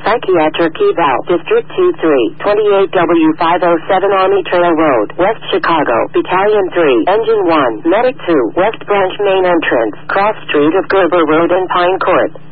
Psychiatric Eval, District 2-3, 28W507 Army Trail Road, West Chicago, Battalion 3, Engine 1, Medic 2, West Branch Main Entrance, Cross Street of Gerber Road and Pine Court.